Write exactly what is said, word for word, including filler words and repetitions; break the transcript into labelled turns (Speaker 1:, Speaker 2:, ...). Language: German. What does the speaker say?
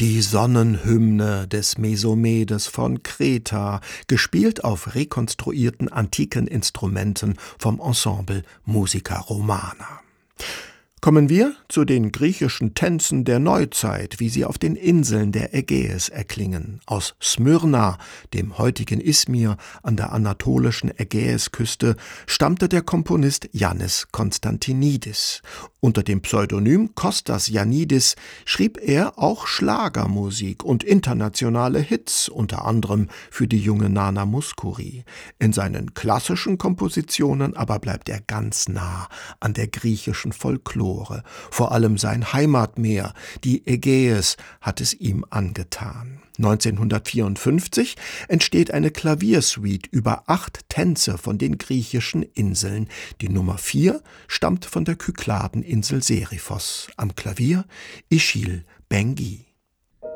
Speaker 1: Die Sonnenhymne des Mesomedes von Kreta, gespielt auf rekonstruierten antiken Instrumenten vom Ensemble Musica Romana. Kommen wir zu den griechischen Tänzen der Neuzeit, wie sie auf den Inseln der Ägäis erklingen. Aus Smyrna, dem heutigen Izmir an der anatolischen Ägäisküste, stammte der Komponist Yannis Konstantinidis. Unter dem Pseudonym Kostas Yannidis schrieb er auch Schlagermusik und internationale Hits, unter anderem für die junge Nana Mouskouri. In seinen klassischen Kompositionen aber bleibt er ganz nah an der griechischen Folklore. Vor allem sein Heimatmeer, die Ägäis, hat es ihm angetan. neunzehnhundertvierundfünfzig entsteht eine Klaviersuite über acht Tänze von den griechischen Inseln. Die Nummer vier stammt von der Kykladeninsel Seriphos. Am Klavier Ischil Bengi.